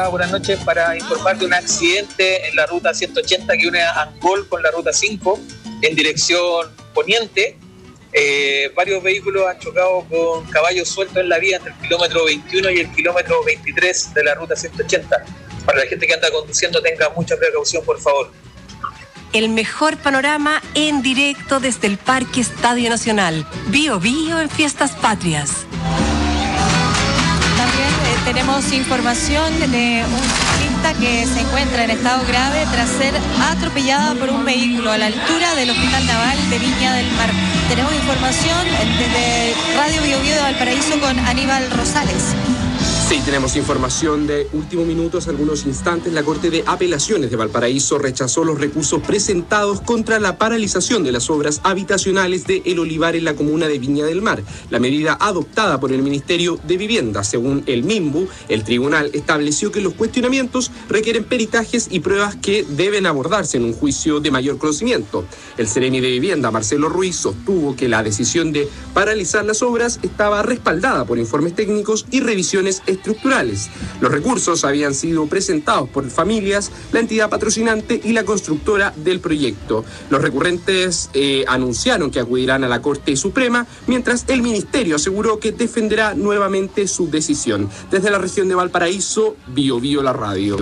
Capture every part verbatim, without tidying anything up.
Hola, buenas noches. Para informar de un accidente en la ruta ciento ochenta que une a Angol con la ruta cinco en dirección poniente. Eh, varios vehículos han chocado con caballos sueltos en la vía entre el kilómetro veintiuno y el kilómetro veintitrés de la ruta ciento ochenta. Para la gente que anda conduciendo, tenga mucha precaución, por favor. El mejor panorama en directo desde el Parque Estadio Nacional. Bio Bio en Fiestas Patrias. También eh, tenemos información de un ciclista que se encuentra en estado grave tras ser atropellada por un vehículo a la altura del Hospital Naval de Viña del Mar. Tenemos información desde Radio Bio Bio de Valparaíso con Aníbal Rosales. Sí, tenemos información de último minuto. Hace algunos instantes la Corte de Apelaciones de Valparaíso rechazó los recursos presentados contra la paralización de las obras habitacionales de El Olivar en la comuna de Viña del Mar. La medida adoptada por el Ministerio de Vivienda. Según el MIMBU, el tribunal estableció que los cuestionamientos requieren peritajes y pruebas que deben abordarse en un juicio de mayor conocimiento. El Seremi de Vivienda, Marcelo Ruiz, sostuvo que la decisión de paralizar las obras estaba respaldada por informes técnicos y revisiones estructurales. Los recursos habían sido presentados por familias, la entidad patrocinante y la constructora del proyecto. Los recurrentes eh, anunciaron que acudirán a la Corte Suprema, mientras el Ministerio aseguró que defenderá nuevamente su decisión. Desde la región de Valparaíso, Bio Bio la radio.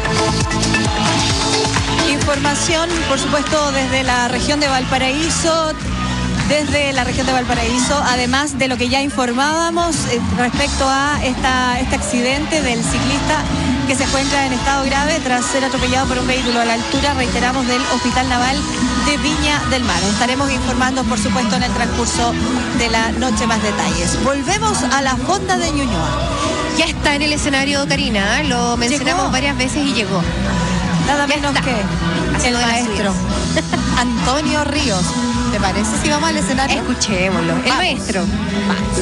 Información, por supuesto, desde la región de Valparaíso. Desde la región de Valparaíso, además de lo que ya informábamos eh, respecto a esta, este accidente del ciclista que se encuentra en estado grave tras ser atropellado por un vehículo a la altura, reiteramos, del Hospital Naval de Viña del Mar. Estaremos informando, por supuesto, en el transcurso de la noche más detalles. Volvemos a la Fonda de Ñuñoa. Ya está en el escenario, Karina, lo mencionamos ¿Llegó? varias veces y llegó. Nada menos que el maestro Antonio Ríos. ¿Te parece si vamos al escenario? Escuchémoslo. El Vamos. maestro. Va.